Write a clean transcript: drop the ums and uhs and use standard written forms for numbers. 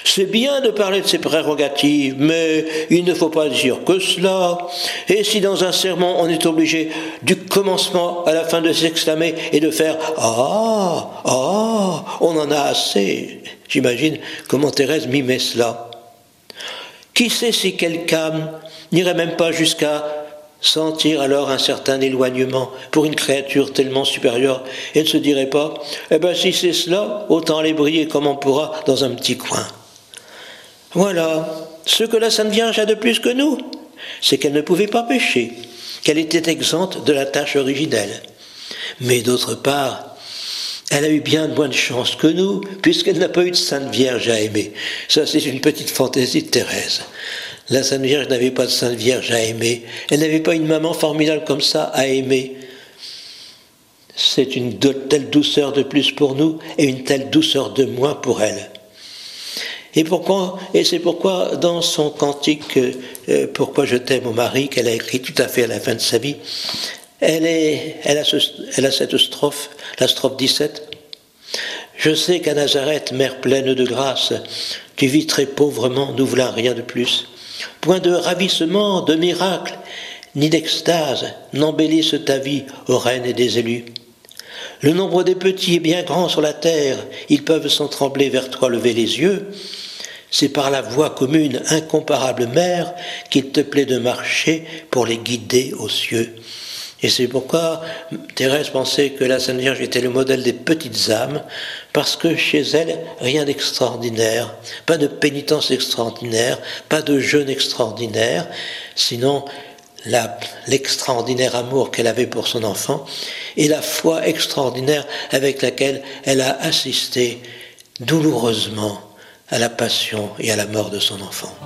C'est bien de parler de ses prérogatives, mais il ne faut pas dire que cela. Et si dans un sermon on est obligé du commencement à la fin de s'exclamer et de faire « Ah, ah », on en a assez. J'imagine comment Thérèse mimait cela. Qui sait si quelqu'un n'irait même pas jusqu'à sentir alors un certain éloignement pour une créature tellement supérieure et ne se dirait pas « Eh bien si c'est cela, autant aller briller comme on pourra dans un petit coin ». Voilà, ce que la Sainte Vierge a de plus que nous, c'est qu'elle ne pouvait pas pécher, qu'elle était exempte de la tâche originelle. Mais d'autre part, elle a eu bien moins de chance que nous, puisqu'elle n'a pas eu de Sainte Vierge à aimer. Ça, c'est une petite fantaisie de Thérèse. La Sainte Vierge n'avait pas de Sainte Vierge à aimer. Elle n'avait pas une maman formidable comme ça à aimer. C'est une telle douceur de plus pour nous et une telle douceur de moins pour elle. Et c'est pourquoi dans son cantique « Pourquoi je t'aime, mon mari » qu'elle a écrit tout à fait à la fin de sa vie, elle a cette strophe, la strophe 17. « Je sais qu'à Nazareth, mère pleine de grâce, tu vis très pauvrement, nous v'là rien de plus. Point de ravissement, de miracle, ni d'extase n'embellissent ta vie, ô reine des élus. Le nombre des petits est bien grand sur la terre, ils peuvent sans trembler vers toi lever les yeux. C'est par la voie commune, incomparable mère, qu'il te plaît de marcher pour les guider aux cieux. » Et c'est pourquoi Thérèse pensait que la Sainte Vierge était le modèle des petites âmes, parce que chez elle, rien d'extraordinaire, pas de pénitence extraordinaire, pas de jeûne extraordinaire, sinon l'extraordinaire amour qu'elle avait pour son enfant et la foi extraordinaire avec laquelle elle a assisté douloureusement à la passion et à la mort de son enfant.